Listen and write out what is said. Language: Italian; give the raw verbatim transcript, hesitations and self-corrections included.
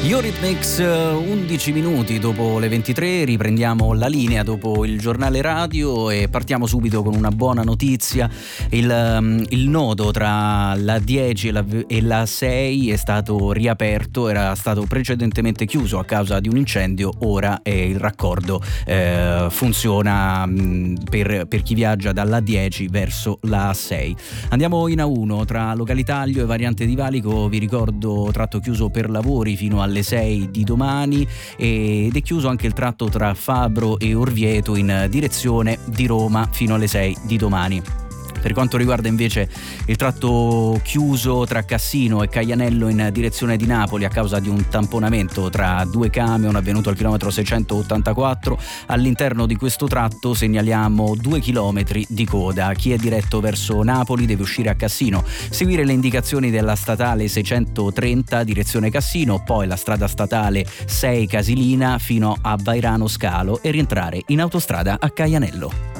Eurythmics, undici minuti dopo le ventitré, riprendiamo la linea dopo il giornale radio e partiamo subito con una buona notizia. Il, il nodo tra la dieci e la, e la sei è stato riaperto, era stato precedentemente chiuso a causa di un incendio, ora eh, il raccordo eh, funziona mh, per, per chi viaggia dalla dieci verso la sei. Andiamo in A uno, tra Localitaglio e Variante di Valico, vi ricordo tratto chiuso per lavori fino alle sei di domani, ed è chiuso anche il tratto tra Fabro e Orvieto in direzione di Roma fino alle sei di domani. Per quanto riguarda invece il tratto chiuso tra Cassino e Caianello in direzione di Napoli a causa di un tamponamento tra due camion avvenuto al chilometro seicentottantaquattro, all'interno di questo tratto segnaliamo due chilometri di coda. Chi è diretto verso Napoli deve uscire a Cassino, seguire le indicazioni della statale seicentotrenta direzione Cassino, poi la strada statale sei Casilina fino a Vairano Scalo e rientrare in autostrada a Caianello.